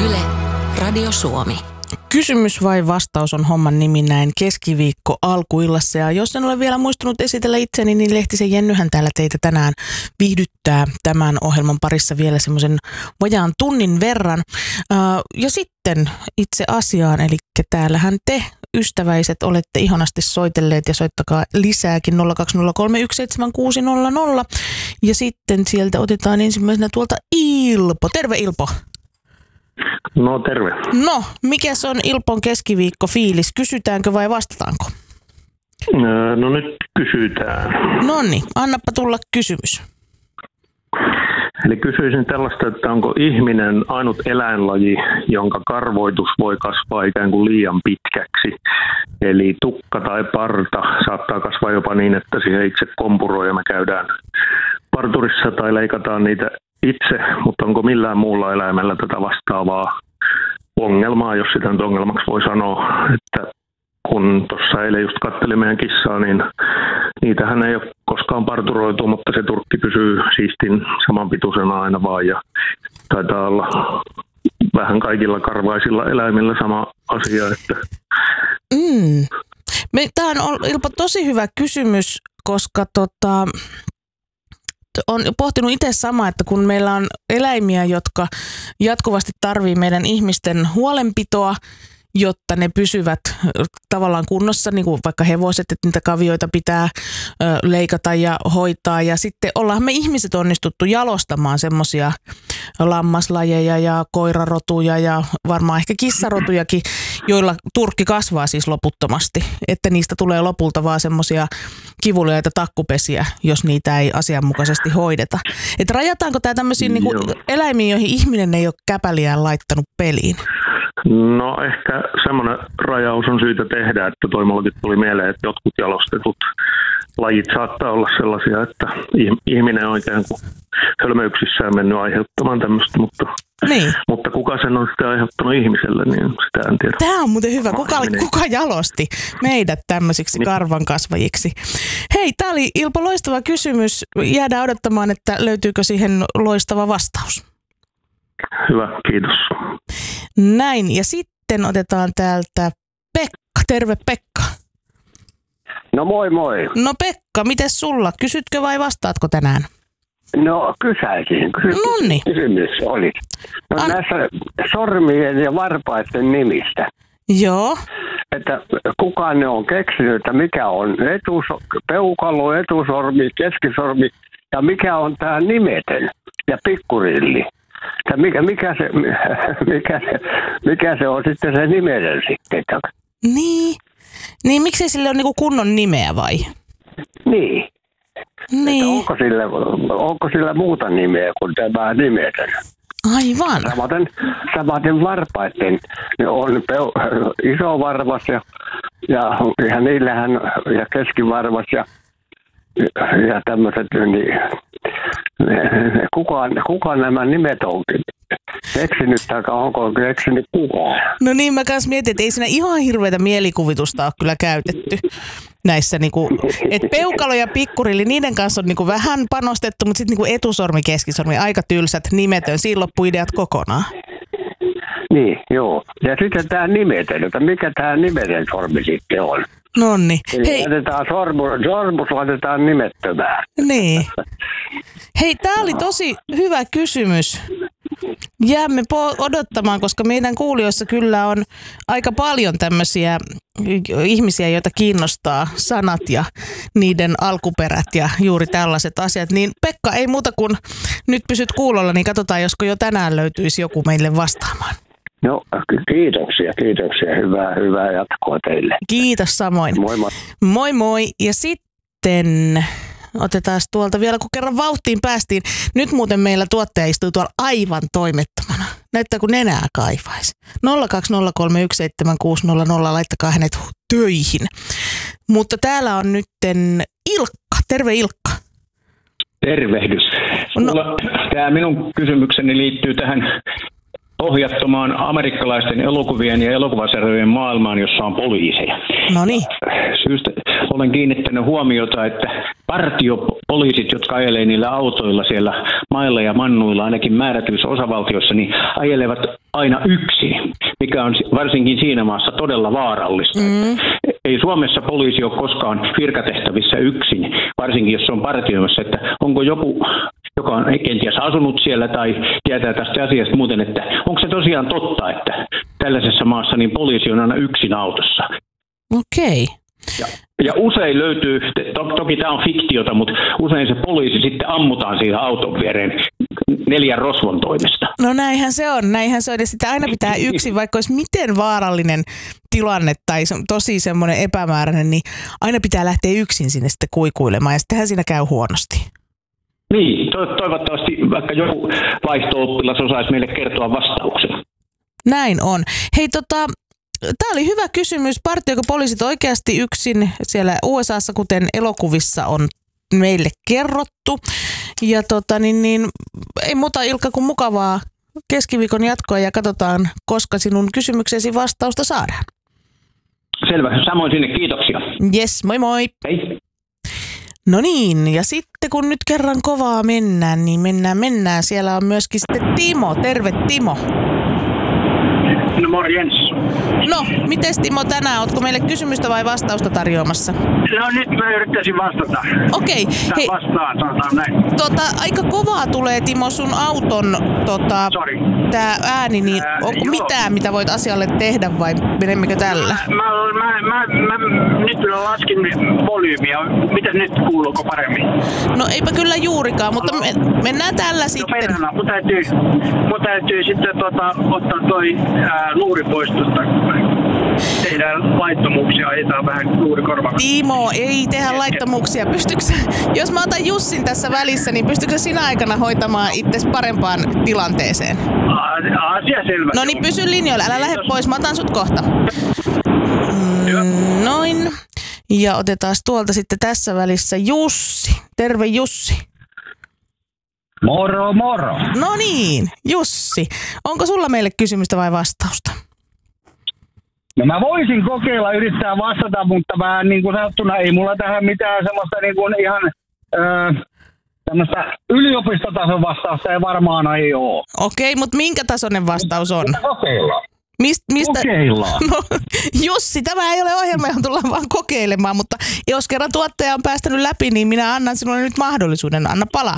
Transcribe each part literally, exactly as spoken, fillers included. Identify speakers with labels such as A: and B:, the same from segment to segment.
A: Yle, Radio Suomi.
B: Kysymys vai vastaus on homman nimi näin keskiviikko alkuillassa. Ja jos en ole vielä muistunut esitellä itseni, niin Lehtisen Jennyhän täällä teitä tänään viihdyttää tämän ohjelman parissa vielä semmoisen vajaan tunnin verran. Ja sitten itse asiaan, eli täällähän te ystäväiset olette ihanasti soitelleet ja soittakaa lisääkin nolla kaksi nolla kolme yksi seitsemän kuusi nolla nolla. Ja sitten sieltä otetaan ensimmäisenä tuolta Ilpo. Terve Ilpo.
C: No terve.
B: No, mikäs on Ilpon keskiviikko fiilis? Kysytäänkö vai vastataanko?
C: No nyt kysytään.
B: Nonni, annappa tulla kysymys.
C: Eli kysyisin tällaista, että onko ihminen ainut eläinlaji, jonka karvoitus voi kasvaa ikään kuin liian pitkäksi. Eli tukka tai parta saattaa kasvaa jopa niin, että siihen itse kompuroi ja me käydään parturissa tai leikataan niitä itse, mutta onko millään muulla eläimellä tätä vastaavaa ongelmaa, jos sitä nyt ongelmaksi voi sanoa, että kun tuossa eilen just katselin meidän kissaa, niin niitähän ei ole koskaan parturoitu, mutta se turkki pysyy siistin samanpituisena aina vaan ja taitaa olla vähän kaikilla karvaisilla eläimillä sama asia. Että...
B: Mm. Tämä on Ilpo tosi hyvä kysymys, koska tota... on pohtinut itse sama, että kun meillä on eläimiä, jotka jatkuvasti tarvii meidän ihmisten huolenpitoa, jotta ne pysyvät tavallaan kunnossa, niin kuin vaikka hevoset, että niitä kavioita pitää leikata ja hoitaa. Ja sitten ollaan me ihmiset onnistuttu jalostamaan semmoisia lammaslajeja ja koirarotuja ja varmaan ehkä kissarotujakin, joilla turkki kasvaa siis loputtomasti. Että niistä tulee lopulta vaan semmoisia kivuliaita takkupesiä, jos niitä ei asianmukaisesti hoideta. Että rajataanko tämä tämmöisiin niin kuin eläimiin, joihin ihminen ei ole käpäliään laittanut peliin?
C: No ehkä semmoinen rajaus on syytä tehdä, että toi mullakin tuli mieleen, että jotkut jalostetut lajit saattaa olla sellaisia, että ihminen on ikään kuin hölmöyksissään mennyt aiheuttamaan tämmöistä, mutta,
B: niin.
C: mutta kuka sen on sitten aiheuttanut ihmiselle, niin sitä en tiedä.
B: Tämä on muuten hyvä. Kuka, kuka jalosti meidät tämmöisiksi niin. karvankasvajiksi? Hei, tämä oli Ilpo loistava kysymys. Jäädään odottamaan, että löytyykö siihen loistava vastaus.
C: Hyvä, kiitos.
B: Näin, ja sitten otetaan täältä Pekka. Terve Pekka.
D: No moi moi.
B: No Pekka, mites sulla? Kysytkö vai vastaatko tänään?
D: No kysäisin.
B: Nonni.
D: Kysymys oli. No,
B: An...
D: näissä sormien ja varpaiden nimistä.
B: Joo.
D: Että kuka ne on keksinyt, että mikä on etus, peukalo, etusormi, keskisormi ja mikä on tämä nimetön ja pikkurilli. Mikä, mikä, se, mikä, se, mikä se on sitten se nimeren sitten?
B: Niin, niin miksei sille ole niinku kunnon nimeä vai?
D: Niin.
B: niin.
D: Onko, sillä, onko sillä muuta nimeä kuin tämä nimetön?
B: Aivan.
D: Samaten, samaten varpaiden. Ne on peu, iso varvas ja, ja, ja niillähän ja keskivarvas ja, ja tämmöiset, niin kuka, kuka nämä nimet on keksinyt, tai onko keksinyt kukaan?
B: No niin, mä kans mietin, että ei siinä ihan hirveätä mielikuvitusta ole kyllä käytetty näissä, niinku, että peukalo ja pikkurilli, niiden kanssa on niinku vähän panostettu, mutta sitten niinku etusormi, keskisormi, aika tylsät, nimetön, siinä loppui ideat kokonaan.
D: Niin, joo. Ja sitten tämä nimetön, että mikä tämä nimetön sormi sitten on?
B: Nonni.
D: Hei. Laitetaan sormus, sormus laitetaan nimettömään.
B: Niin. Hei, tää oli tosi hyvä kysymys. Jäämme po- odottamaan, koska meidän kuulijoissa kyllä on aika paljon tämmöisiä ihmisiä, joita kiinnostaa sanat ja niiden alkuperät ja juuri tällaiset asiat. Niin Pekka, ei muuta kuin nyt pysyt kuulolla, niin katsotaan, josko jo tänään löytyisi joku meille vastaamaan.
D: No, kiitoksia, kiitoksia. Hyvää, hyvää jatkoa teille.
B: Kiitos samoin.
D: Moi moi.
B: Moi moi. Ja sitten otetaan tuolta vielä, kun kerran vauhtiin päästiin. Nyt muuten meillä tuottaja istuu tuolla aivan toimettomana. Näyttää kuin nenää kaivaisi. nolla kaksi nolla kolme yksi seitsemän kuusi nolla nolla, laittakaa hänet töihin. Mutta täällä on nytten Ilkka. Terve Ilkka.
E: Tervehdys.
B: No.
E: Tämä minun kysymykseni liittyy tähän ohjattomaan amerikkalaisten elokuvien ja elokuvasarjojen maailmaan, jossa on poliiseja.
B: No niin.
E: Syystä olen kiinnittänyt huomiota, että partiopoliisit, jotka ajelee niillä autoilla siellä mailla ja mannuilla, ainakin määrätyissä osavaltioissa, niin ajelevat aina yksin, mikä on varsinkin siinä maassa todella vaarallista. Mm. Ei Suomessa poliisi ole koskaan virkatehtävissä yksin, varsinkin jos se on partioimassa, että onko joku, joka on kenties asunut siellä tai tietää tästä asiasta muuten, että onko se tosiaan totta, että tällaisessa maassa niin poliisi on aina yksin autossa.
B: Okei.
E: Ja, ja usein löytyy, to, toki tämä on fiktiota, mutta usein se poliisi sitten ammutaan siihen auton viereen neljän rosvon toimesta.
B: No näinhän se on, näinhän se on. Ja sitä aina pitää yksin, vaikka olisi miten vaarallinen tilanne tai tosi semmoinen epämääräinen, niin aina pitää lähteä yksin sinne sitten kuikuilemaan ja sittenhän siinä käy huonosti.
E: Niin, to, toivottavasti vaikka joku vaihto-oppilas osaisi meille kertoa vastauksen.
B: Näin on. Hei tota... Tämä oli hyvä kysymys. Partioiko poliisit oikeasti yksin siellä U S A:ssa, kuten elokuvissa on meille kerrottu? Ja tota, niin, niin, ei muuta Ilkka kuin mukavaa keskiviikon jatkoa ja katsotaan, koska sinun kysymyksesi vastausta saadaan.
E: Selvä. Samoin sinne. Kiitoksia.
B: Jes, moi moi.
E: Hei.
B: No niin, ja sitten kun nyt kerran kovaa mennään, niin mennään, mennään. Siellä on myöskin sitten Timo. Terve Timo.
F: No morjens.
B: No, mites Timo tänään? Ootko meille kysymystä vai vastausta tarjoamassa?
F: No nyt mä yrittäisin vastata.
B: Okei.
F: Okay, hei. Vastaan, sanotaan näin.
B: Tota, aika kovaa tulee Timo sun auton tota, tää ääni, niin
F: Ää,
B: onko
F: joo.
B: mitään, mitä voit asialle tehdä vai menemmekö tällä?
F: Mä, mä, mä, mä, mä nyt kyllä laskin volyymiä. Mitäs nyt kuuluuko paremmin?
B: No eipä kyllä juurikaan, mutta me, mennään tällä
F: no,
B: sitten.
F: perhana, mun täytyy, mun täytyy sitten tota, ottaa toi ää, luuri pois tuosta. Tehdään laittomuuksia, ajetaan vähän luuri korvalla.
B: Timo, ei tehdä laittomuuksia. Pystytkö, jos mä otan Jussin tässä välissä, niin pystytkö sinä aikana hoitamaan itsesi parempaan tilanteeseen?
F: Asia selvä.
B: No niin, pysy linjoilla. Älä lähde pois. Mä otan sut kohta. Mm, noin. Ja otetaan tuolta sitten tässä välissä Jussi. Terve Jussi.
G: Moro, moro.
B: No niin, Jussi. Onko sulla meille kysymystä vai vastausta?
G: No mä voisin kokeilla yrittää vastata, mutta vähän niin kuin sanottuna ei mulla tähän mitään semmoista niin kuin ihan öö, tämmöistä yliopistotason vastausta ei varmaan ei ole.
B: Okei, mutta minkä tasoinen vastaus on?
G: Kokeillaan.
B: Mist, mistä?
G: Kokeillaan.
B: No, Jussi, tämä ei ole ohjelma, johon tullaan vaan kokeilemaan, mutta jos kerran tuottaja on päästänyt läpi, niin minä annan sinulle nyt mahdollisuuden. Anna palaa.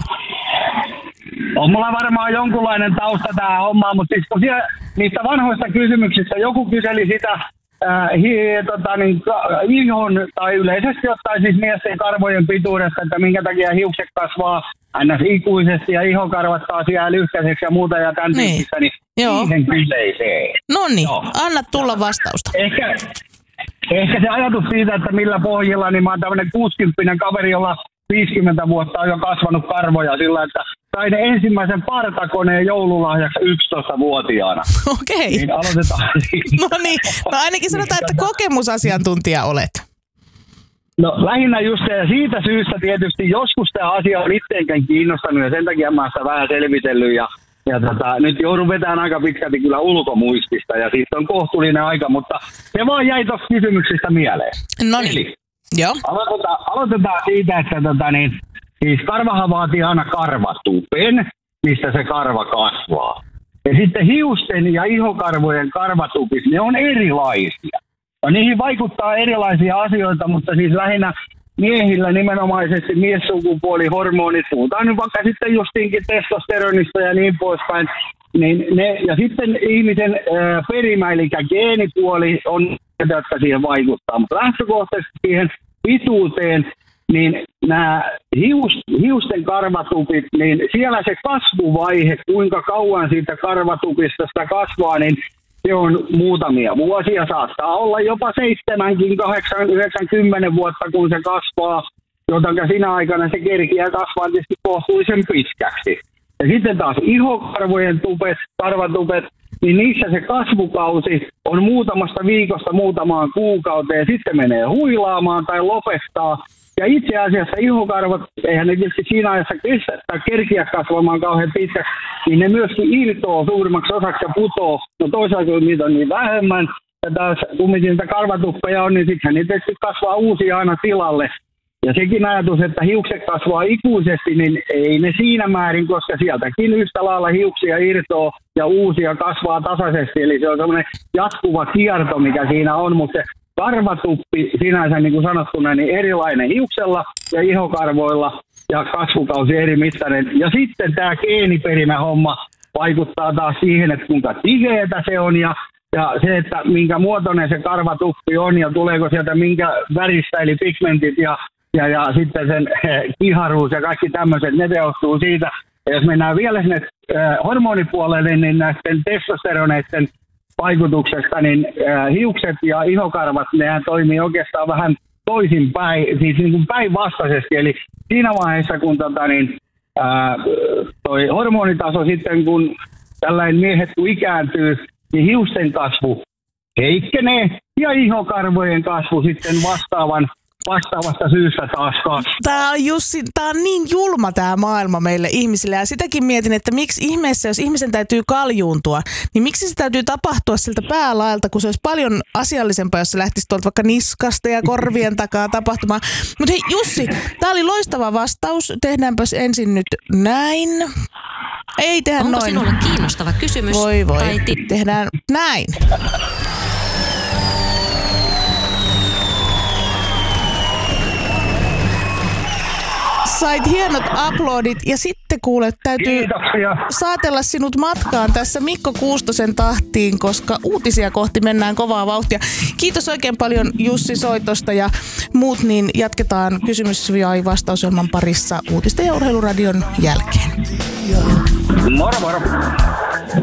G: On mulla varmaan jonkunlainen tausta tähän hommaan, mutta siis tosiaan niistä vanhoista kysymyksistä joku kyseli sitä äh, hi, tota, niin, ihon tai yleisesti ottaen siis miesten karvojen pituudesta, että minkä takia hiukset kasvaa aina ikuisesti ja ihokarvat taas jää lyhkäiseksi ja muuta ja tämän
B: niin.
G: tyyppistä, niin
B: Joo.
G: siihen kyseiseen.
B: Noniin,
G: Joo.
B: anna tulla vastausta.
G: Ehkä, ehkä se ajatus siitä, että millä pohjilla, niin mä oon tämmöinen kuusikymppinen kaveri, jolla viisikymmentä vuotta on jo kasvanut karvoja sillä, että sain ensimmäisen partakoneen joululahjaksi yksitoistavuotiaana.
B: Okei.
G: Niin aloitetaan.
B: No niin, no ainakin sanotaan, että kokemusasiantuntija olet.
G: No lähinnä just ja siitä syystä tietysti joskus tämä asia on itteenkin kiinnostanut ja sen takia mä oon sitä vähän selvitellyt ja, ja tota, nyt joudun vetämään aika pitkälti kyllä ulkomuistista ja siitä on kohtuullinen aika, mutta se vaan jäi tuossa kysymyksistä mieleen.
B: No niin, joo.
G: Aloitetaan, aloitetaan siitä, että tota, niin, siis karvahan vaatii aina karvatupen, mistä se karva kasvaa. Ja sitten hiusten ja ihokarvojen karvatupis, ne on erilaisia. No, niihin vaikuttaa erilaisia asioita, mutta siis lähinnä miehillä nimenomaisesti miessukupuolihormonit, puhutaan nyt vaikka sitten justiinkin testosteronista ja niin poispäin, niin ne, ja sitten ihmisen ää, perimä, eli geenipuoli on, jotka siihen vaikuttaa, mutta lähtökohtaisesti siihen pituuteen, niin nämä hius, hiusten karvatupit, niin siellä se kasvuvaihe, kuinka kauan siitä karvatupista sitä kasvaa, niin se on muutamia vuosia, saattaa olla jopa seitsemänkin, kahdeksan, yhdeksän, kymmenen vuotta, kun se kasvaa, jotenka siinä aikana se kerkiää kasvaa tietysti kohtuullisen pitkäksi. Ja sitten taas ihokarvojen tupet, karvatupet, niin niissä se kasvukausi on muutamasta viikosta muutamaan kuukauteen, sitten menee huilaamaan tai lopettaa. Ja itse asiassa ihokarvat, eihän ne tietysti siinä ajassa kestä tai kerkiä kasvamaan kauhean pitkäksi, niin ne myöskin irtoo suurimmaksi osaksi ja putoo. No toisaalta kun niitä on niin vähemmän, ja taas kun niitä karvatuppeja on, niin sitten niitä tietysti kasvaa uusia aina tilalle. Ja sekin ajatus, että hiukset kasvaa ikuisesti, niin ei ne siinä määrin, koska sieltäkin yhtä lailla hiuksia irtoaa ja uusia kasvaa tasaisesti. Eli se on semmoinen jatkuva kierto, mikä siinä on, mutta se karvatuppi sinänsä, niin kuin sanottuna, niin erilainen hiuksella ja ihokarvoilla ja kasvukausi eri mittainen. Ja sitten tämä geeniperimähomma vaikuttaa taas siihen, että kuinka tiheätä se on ja, ja se, että minkä muotoinen se karvatuppi on ja tuleeko sieltä minkä väristä, eli pigmentit ja, ja, ja sitten sen kiharuus ja kaikki tämmöiset, ne teostuu siitä. Ja jos mennään vielä sinne äh, hormonipuolelle, niin näiden testosteroneiden vaikutuksesta, niin äh, hiukset ja ihokarvat, nehän toimii oikeastaan vähän toisinpäin, siis niin kuin päinvastaisesti. Eli siinä vaiheessa, kun tota, niin, ää, toi hormonitaso sitten, kun tällainen miehet kun ikääntyy, niin hiusten kasvu heikkenee ja ihokarvojen kasvu sitten vastaavan, vastaavasta syystä taas kasvaa.
B: Tämä on Jussi, tämä on niin julma tämä maailma meille ihmisille ja sitäkin mietin, että miksi ihmeessä, jos ihmisen täytyy kaljuuntua, niin miksi se täytyy tapahtua siltä päälaelta, kun se olisi paljon asiallisempaa, jos se lähtisi tuolta vaikka niskasta ja korvien takaa tapahtumaan. Mutta hei Jussi, tämä oli loistava vastaus. Tehdäänpäs ensin nyt näin. Ei tehdä
A: Onko
B: noin.
A: sinulle kiinnostava kysymys?
B: Voi voi,
A: tai tip-
B: tehdään näin. Sait hienot aplodit ja sitten kuule, täytyy
G: Kiitoksia.
B: saatella sinut matkaan tässä Mikko Kuustosen tahtiin, koska uutisia kohti mennään kovaa vauhtia. Kiitos oikein paljon Jussi soitosta ja muut, niin jatketaan kysymys- ja vastausohjelman parissa uutisten ja urheiluradion jälkeen.
G: Moro moro.